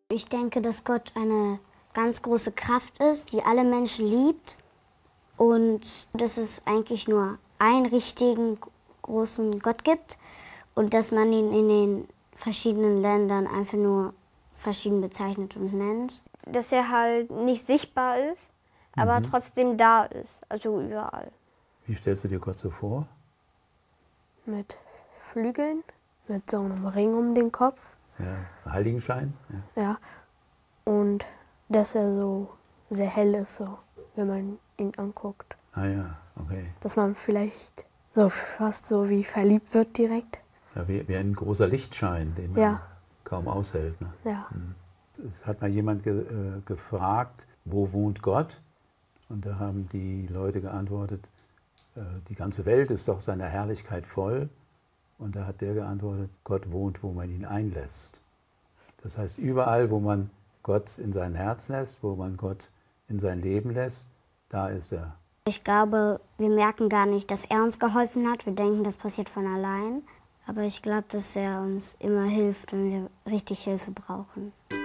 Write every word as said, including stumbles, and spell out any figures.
Ich denke, dass Gott eine ganz große Kraft ist, die alle Menschen liebt. Und dass es eigentlich nur einen richtigen, großen Gott gibt. Und dass man ihn in den verschiedenen Ländern einfach nur verschieden bezeichnet und nennt. Dass er halt nicht sichtbar ist, aber Mhm. trotzdem da ist, also überall. Wie stellst du dir Gott so vor? Mit Flügeln, mit so einem Ring um den Kopf. Ja, Heiligenschein? Ja. Ja. Und dass er so sehr hell ist, so, wenn man ihn anguckt. Ah ja, okay. Dass man vielleicht so fast so wie verliebt wird direkt. Ja, wie, wie ein großer Lichtschein, den man Ja. kaum aushält. Ne? Ja. Es hat mal jemand ge äh, gefragt, wo wohnt Gott? Und da haben die Leute geantwortet, äh, die ganze Welt ist doch seiner Herrlichkeit voll. Und da hat der geantwortet, Gott wohnt, wo man ihn einlässt. Das heißt, überall, wo man Gott in sein Herz lässt, wo man Gott in sein Leben lässt, da ist er. Ich glaube, wir merken gar nicht, dass er uns geholfen hat. Wir denken, das passiert von allein. Aber ich glaube, dass er uns immer hilft, wenn wir richtig Hilfe brauchen.